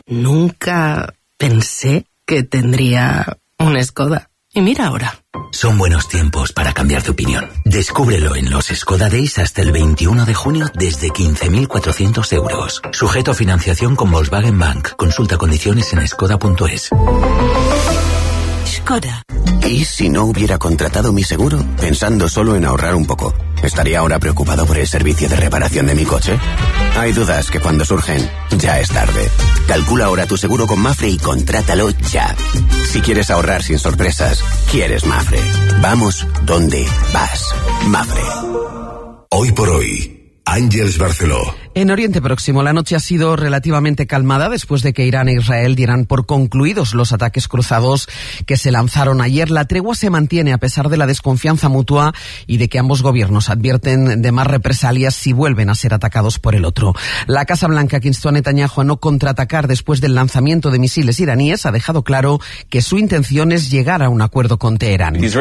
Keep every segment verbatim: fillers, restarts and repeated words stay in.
Nunca pensé que tendría un Skoda. Y mira ahora. Son buenos tiempos para cambiar de opinión. Descúbrelo en los Skoda Days hasta el veintiuno de junio desde quince mil cuatrocientos euros. Sujeto a financiación con Volkswagen Bank. Consulta condiciones en skoda punto es. Skoda. ¿Y si no hubiera contratado mi seguro? Pensando solo en ahorrar un poco. ¿Estaría ahora preocupado por el servicio de reparación de mi coche? Hay dudas que cuando surgen, ya es tarde. Calcula ahora tu seguro con Mafre y contrátalo ya. Si quieres ahorrar sin sorpresas, quieres Mafre. Vamos donde vas. Mafre. Hoy por hoy, Ángeles Barceló. En Oriente Próximo, la noche ha sido relativamente calmada después de que Irán e Israel dieran por concluidos los ataques cruzados que se lanzaron ayer. La tregua se mantiene a pesar de la desconfianza mutua y de que ambos gobiernos advierten de más represalias si vuelven a ser atacados por el otro. La Casa Blanca, que instó a Netanyahu a no contraatacar después del lanzamiento de misiles iraníes, ha dejado claro que su intención es llegar a un acuerdo con Teherán. El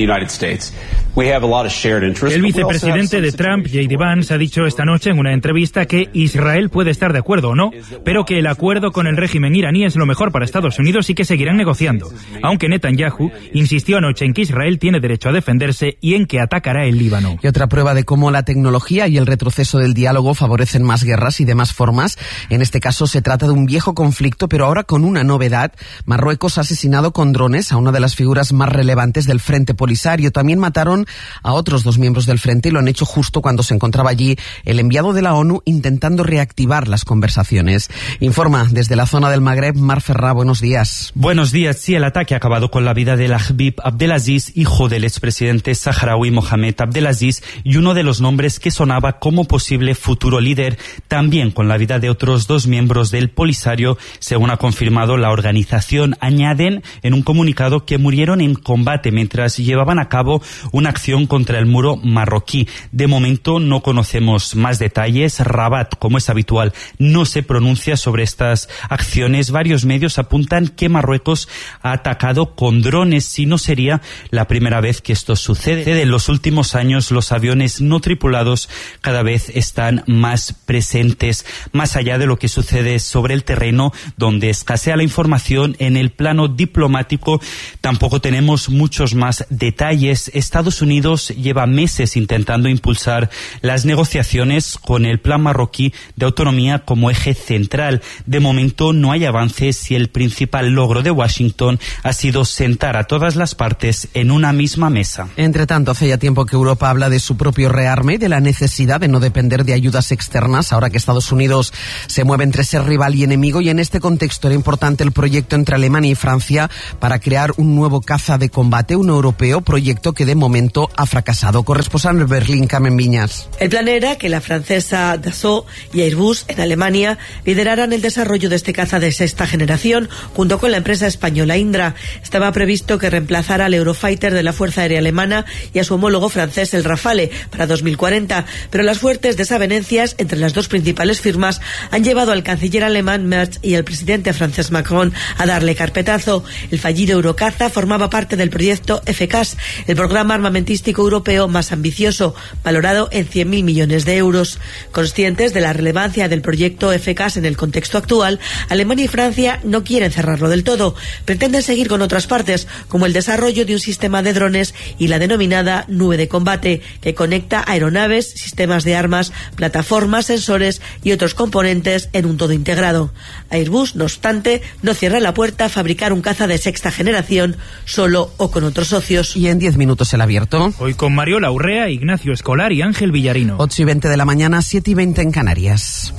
vicepresidente de Trump, J D Vance, ha dicho esta noche en una entrevista que Israel puede estar de acuerdo o no, pero que el acuerdo con el régimen iraní es lo mejor para Estados Unidos y que seguirán negociando, aunque Netanyahu insistió anoche en que Israel tiene derecho a defenderse y en que atacará el Líbano. Y otra prueba de cómo la tecnología y el retroceso del diálogo favorecen más guerras y de más formas. En este caso se trata de un viejo conflicto, pero ahora con una novedad. Marruecos ha asesinado con drones a una de las figuras más relevantes del Frente Polisario. También mataron a otros dos miembros del Frente y lo han hecho justo cuando se encontraba allí el enviado de la ONU intentando reactivar las conversaciones. Informa desde la zona del Magreb, Mar Ferrá, buenos días. Buenos días. Sí, el ataque ha acabado con la vida del Habib Abdelaziz, hijo del expresidente saharaui Mohamed Abdelaziz, y uno de los nombres que sonaba como posible futuro líder, también con la vida de otros dos miembros del Polisario, según ha confirmado la organización. Añaden en un comunicado que murieron en combate mientras llevaban a cabo una acción contra el muro marroquí. De momento no conocemos más detalles. Rabat, como es habitual, no se pronuncia sobre estas acciones. Varios medios apuntan que Marruecos ha atacado con drones, si no sería la primera vez que esto sucede. En los últimos años, los aviones no tripulados cada vez están más presentes, más allá de lo que sucede sobre el terreno, donde escasea la información. En el plano diplomático tampoco tenemos muchos más detalles. Estados Unidos lleva meses intentando impulsar las negociaciones con el plan marroquí de autonomía como eje central. De momento no hay avances y el principal logro de Washington ha sido sentar a todas las partes en una misma mesa. Entre tanto, hace ya tiempo que Europa habla de su propio rearme y de la necesidad de no depender de ayudas externas, ahora que Estados Unidos se mueve entre ser rival y enemigo, y en este contexto era importante el proyecto entre Alemania y Francia para crear un nuevo caza de combate, un europeo, proyecto que de momento ha fracasado. Corresponsal en Berlín, Carmen Viñas. El plan era que la francesa Dassault y Airbus en Alemania lideraran el desarrollo de este caza de sexta generación junto con la empresa española Indra. Estaba previsto que reemplazara al Eurofighter de la Fuerza Aérea Alemana y a su homólogo francés el Rafale para dos mil cuarenta, pero las fuertes desavenencias entre las dos principales firmas han llevado al canciller alemán Merz y al presidente francés Macron a darle carpetazo. El fallido Eurocaza formaba parte del proyecto F C A S, el programa armamentístico europeo más ambicioso, valorado en cien mil millones de euros. Conscientes de la relevancia del proyecto F C A S en el contexto actual, Alemania y Francia no quieren cerrarlo del todo. Pretenden seguir con otras partes, como el desarrollo de un sistema de drones y la denominada nube de combate, que conecta aeronaves, sistemas de armas, plataformas, sensores y otros componentes en un todo integrado. Airbus, no obstante, no cierra la puerta a fabricar un caza de sexta generación, solo o con otros socios. Y en diez minutos el abierto. Hoy con Mariola Urrea, Ignacio Escolar y Ángel Villarino. ocho y veinte de la mañana, siete y veinte en Canarias.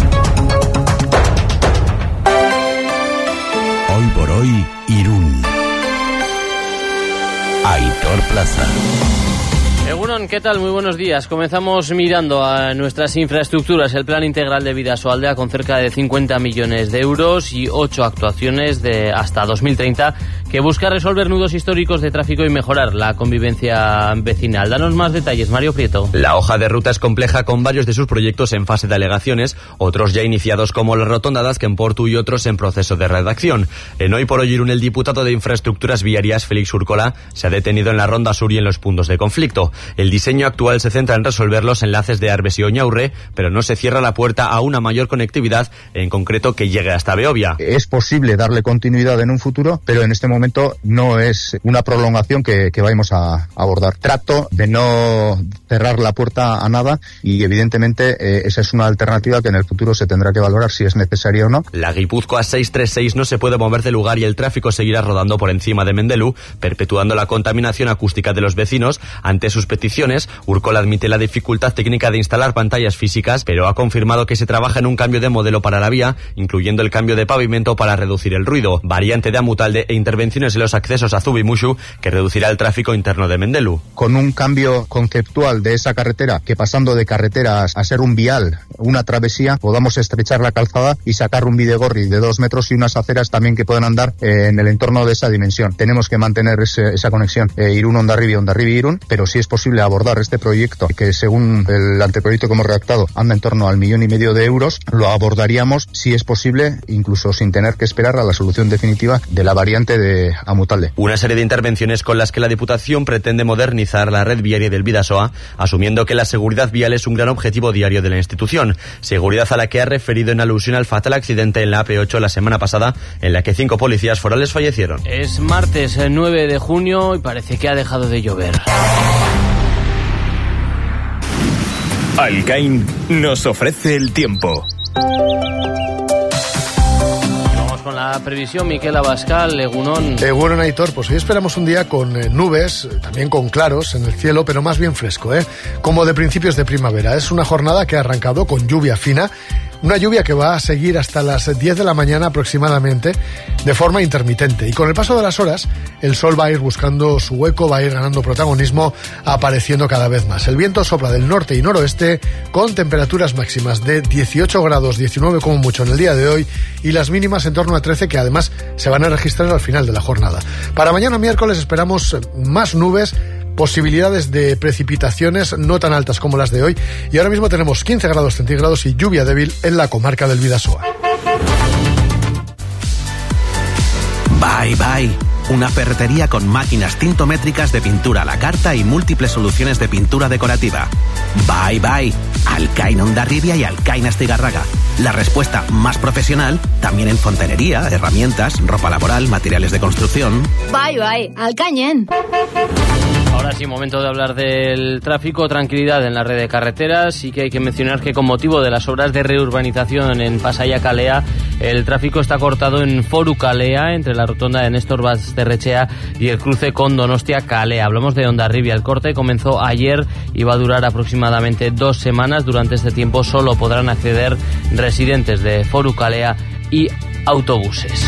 Hoy por hoy, Irún. Aitor Plaza. Egunon, ¿qué tal? Muy buenos días. Comenzamos mirando a nuestras infraestructuras. El Plan Integral de Bidasoaldea, con cerca de cincuenta millones de euros y ocho actuaciones de hasta dos mil treinta que busca resolver nudos históricos de tráfico y mejorar la convivencia vecinal. Danos más detalles, Mario Prieto. La hoja de ruta es compleja, con varios de sus proyectos en fase de alegaciones, otros ya iniciados como las rotondadas que en Portu y otros en proceso de redacción. En Hoy por Hoy Irún, el diputado de Infraestructuras Viarias, Félix Urcola, se ha detenido en la Ronda Sur y en los puntos de conflicto. El diseño actual se centra en resolver los enlaces de Arbes y Oñaurre, pero no se cierra la puerta a una mayor conectividad, en concreto que llegue hasta Beovia. Es posible darle continuidad en un futuro, pero en este momento no es una prolongación que, que vayamos a abordar. Trato de no cerrar la puerta a nada y evidentemente eh, esa es una alternativa que en el futuro se tendrá que valorar si es necesario o no. La Guipúzcoa seiscientos treinta y seis no se puede mover de lugar y el tráfico seguirá rodando por encima de Mendelú, perpetuando la contaminación acústica de los vecinos. Ante sus peticiones, Urcola admite la dificultad técnica de instalar pantallas físicas, pero ha confirmado que se trabaja en un cambio de modelo para la vía, incluyendo el cambio de pavimento para reducir el ruido, variante de Amutalde e intervenciones en los accesos a Zubimuxu, que reducirá el tráfico interno de Mendelú. Con un cambio conceptual de esa carretera, que pasando de carretera a ser un vial, una travesía, podamos estrechar la calzada y sacar un bidegorri de dos metros y unas aceras también que puedan andar eh, en el entorno de esa dimensión. Tenemos que mantener ese, esa conexión eh, Irún-Hondarribia, Hondarribia-Irún, pero si es posible abordar este proyecto, que según el anteproyecto que hemos redactado anda en torno al millón y medio de euros, lo abordaríamos, si es posible, incluso sin tener que esperar a la solución definitiva de la variante de Amutalde. Una serie de intervenciones con las que la Diputación pretende modernizar la red viaria del Bidasoa, asumiendo que la seguridad vial es un gran objetivo diario de la institución. Seguridad a la que ha referido en alusión al fatal accidente en la A P ocho la semana pasada, en la que cinco policías forales fallecieron. Es martes nueve de junio y parece que ha dejado de llover. Alcain nos ofrece el tiempo. Vamos con la previsión, Miquel Abascal, Egunon. Egunon, Aitor, pues hoy esperamos un día con eh, nubes, también con claros en el cielo, pero más bien fresco, ¿eh? Como de principios de primavera. Es una jornada que ha arrancado con lluvia fina, una lluvia que va a seguir hasta las diez de la mañana aproximadamente, de forma intermitente. Y con el paso de las horas, el sol va a ir buscando su hueco, va a ir ganando protagonismo, apareciendo cada vez más. El viento sopla del norte y noroeste, con temperaturas máximas de dieciocho grados, diecinueve como mucho en el día de hoy, y las mínimas en torno a trece, que además se van a registrar al final de la jornada. Para mañana miércoles esperamos más nubes, posibilidades de precipitaciones no tan altas como las de hoy, y ahora mismo tenemos quince grados centígrados y lluvia débil en la comarca del Bidasoa. Bye Bye, una ferretería con máquinas tintométricas de pintura a la carta y múltiples soluciones de pintura decorativa. Bye Bye, Alcain Hondarribia y Alcain Astigarraga. La respuesta más profesional también en fontanería, herramientas, ropa laboral, materiales de construcción. Bye Bye, Alcañen. Ahora sí, momento de hablar del tráfico, tranquilidad en la red de carreteras. Sí que hay que mencionar que con motivo de las obras de reurbanización en Pasaia Calea, el tráfico está cortado en Foru Calea, entre la rotonda de Néstor Basterrechea y el cruce con Donostia Calea. Hablamos de Hondarribia. El corte comenzó ayer y va a durar aproximadamente dos semanas. Durante este tiempo solo podrán acceder residentes de Foru Calea y autobuses.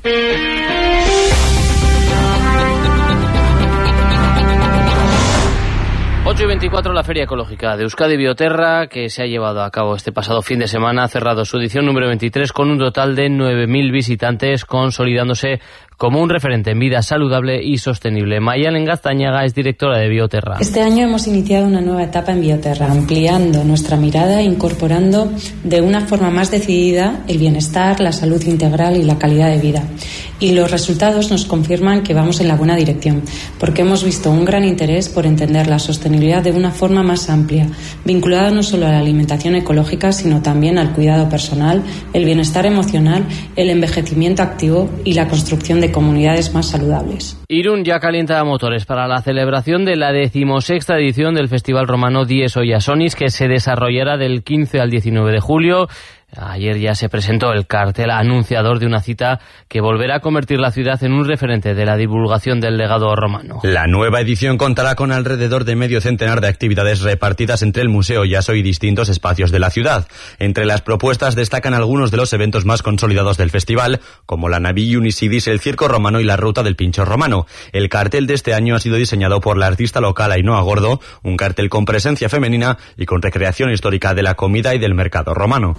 ocho y veinticuatro, la Feria Ecológica de Euskadi Bioterra, que se ha llevado a cabo este pasado fin de semana, ha cerrado su edición número veintitrés con un total de nueve mil visitantes, consolidándose como un referente en vida saludable y sostenible. Mayalen Gaztañaga es directora de Bioterra. Este año hemos iniciado una nueva etapa en Bioterra, ampliando nuestra mirada e incorporando de una forma más decidida el bienestar, la salud integral y la calidad de vida. Y los resultados nos confirman que vamos en la buena dirección, porque hemos visto un gran interés por entender la sostenibilidad de una forma más amplia, vinculada no solo a la alimentación ecológica, sino también al cuidado personal, el bienestar emocional, el envejecimiento activo y la construcción de comunidades más saludables. Irún ya calienta motores para la celebración de la decimosexta edición del Festival Romano Dies Oyasonis, que se desarrollará del quince al diecinueve de julio. Ayer ya se presentó el cartel anunciador de una cita que volverá a convertir la ciudad en un referente de la divulgación del legado romano. La nueva edición contará con alrededor de medio centenar de actividades repartidas entre el Museo Yaso y distintos espacios de la ciudad. Entre las propuestas destacan algunos de los eventos más consolidados del festival, como la Naví Unisidis, el Circo Romano y la Ruta del Pincho Romano. El cartel de este año ha sido diseñado por la artista local Ainhoa Gordo, un cartel con presencia femenina y con recreación histórica de la comida y del mercado romano. Quería que tuviera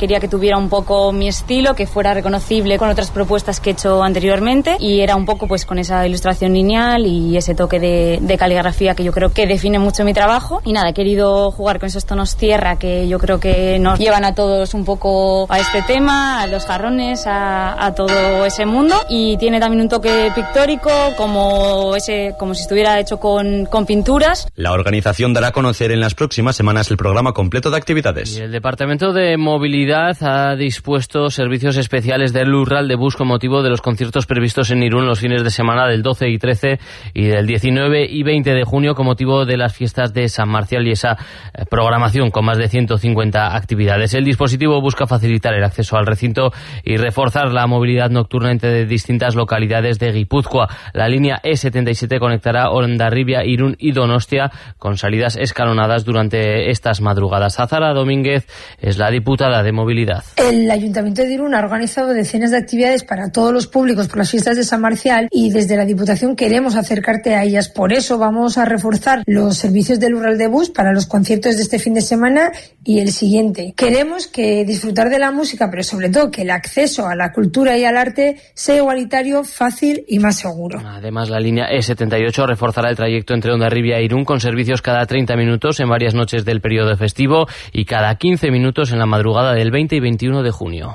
tuviera un poco mi estilo, que fuera reconocible con otras propuestas que he hecho anteriormente, y era un poco pues con esa ilustración lineal y ese toque de, de caligrafía que yo creo que define mucho mi trabajo. Y nada, he querido jugar con esos tonos tierra que yo creo que nos llevan a todos un poco a este tema, a los jarrones, a, a todo ese mundo, y tiene también un toque pictórico, como ese como si estuviera hecho con, con pinturas. La organización dará a conocer en las próximas semanas el programa completo de actividades. Y el Departamento de Movilidad ha dispuesto servicios especiales del Lurral de bus con motivo de los conciertos previstos en Irún los fines de semana del doce y trece y del diecinueve y veinte de junio con motivo de las fiestas de San Marcial, y esa programación con más de ciento cincuenta actividades. El dispositivo busca facilitar el acceso al recinto y reforzar la movilidad nocturna entre distintas localidades de Guipúzcoa. La línea E setenta y siete conectará Hondarribia, Irún y Donostia con salidas escalonadas durante estas madrugadas. Azara Domínguez es la diputada de Movilidad. El Ayuntamiento de Irún ha organizado decenas de actividades para todos los públicos por las fiestas de San Marcial, y desde la Diputación queremos acercarte a ellas. Por eso vamos a reforzar los servicios del Lurral de bus para los conciertos de este fin de semana y el siguiente. Queremos que disfrutar de la música, pero sobre todo que el acceso a la cultura y al arte sea igualitario, fácil y más seguro. Además, la línea E setenta y ocho reforzará el trayecto entre Hondarribia e Irún con servicios cada treinta minutos en varias noches del periodo festivo y cada quince minutos en la madrugada del veinte y veintiuno de junio.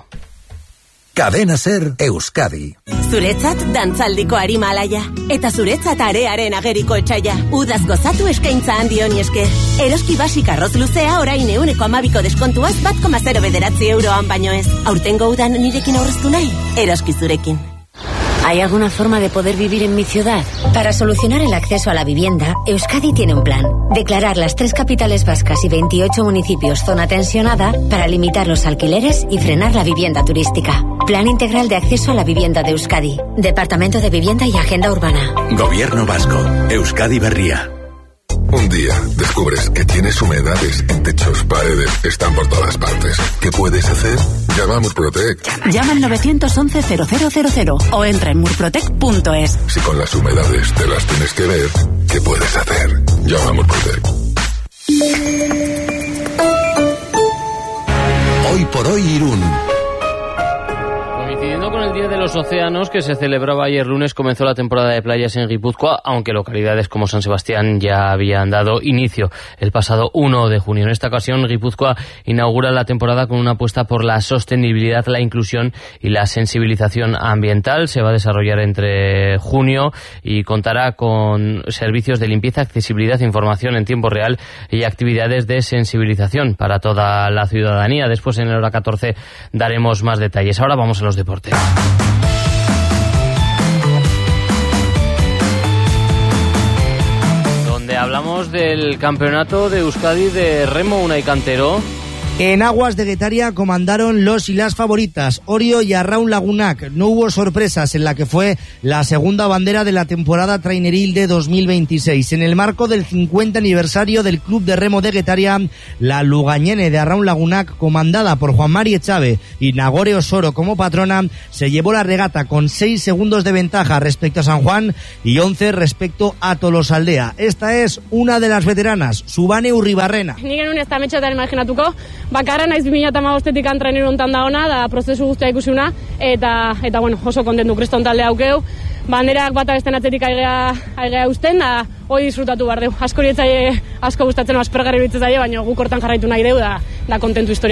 Cadena Ser Euskadi. Zuretzat dantzaldiko arima alaia. Eta zuretzat arearen ageriko etxaia. Udaz gozatu eskaintza handi honi esker. Eroski basik arroz luzea orain euneko amabiko deskontuaz bat koma zero bederatzi euroan baino ez. Aurtengo udan nirekin aurreztu nahi? Eroski zurekin. ¿Hay alguna forma de poder vivir en mi ciudad? Para solucionar el acceso a la vivienda, Euskadi tiene un plan. Declarar las tres capitales vascas y veintiocho municipios zona tensionada para limitar los alquileres y frenar la vivienda turística. Plan Integral de Acceso a la Vivienda de Euskadi. Departamento de Vivienda y Agenda Urbana. Gobierno Vasco. Euskadi Berria. Un día descubres que tienes humedades en techos, paredes, están por todas partes. ¿Qué puedes hacer? Llama a Murprotec. Llama al nueve once cero cero cero cero o entra en murprotec punto es. Si con las humedades te las tienes que ver, ¿qué puedes hacer? Llama a Murprotec. Hoy por hoy Irún. Coincidiendo con el Día de los Océanos, que se celebraba ayer lunes, comenzó la temporada de playas en Guipúzcoa, aunque localidades como San Sebastián ya habían dado inicio el pasado uno de junio. En esta ocasión, Guipúzcoa inaugura la temporada con una apuesta por la sostenibilidad, la inclusión y la sensibilización ambiental. Se va a desarrollar entre junio y contará con servicios de limpieza, accesibilidad, información en tiempo real y actividades de sensibilización para toda la ciudadanía. Después, en la hora catorce, daremos más detalles. Ahora vamos a los deportes. Donde hablamos del campeonato de Euskadi de remo. Unai Cantero. En aguas de Guetaria comandaron los y las favoritas, Orio y Arraun Lagunac. No hubo sorpresas en la que fue la segunda bandera de la temporada traineril de dos mil veintiséis. En el marco del cincuenta aniversario del Club de Remo de Guetaria, la lugañene de Arraun Lagunac, comandada por Juan Mari Echave y Nagore Osoro como patrona, se llevó la regata con seis segundos de ventaja respecto a San Juan y once respecto a Tolosaldea. Esta es una de las veteranas, Subane Urribarrena. Nik genuen ez da metxetan imaginatuko, bakarra naiz bi mila hamabostetik antrenero hontan da ona, da prozesu guztia ikusiuna, eta, eta bueno, oso kontentu kriston talde haukeu, banderak bata besten atzetik aigea, aigea usten, da hoi disfrutatu behar deu. Asko rietzaile, asko gustatzen aspergarri bitzen zaie, baina guk hortan jarraitu nahi deu, da, da kontentu historia.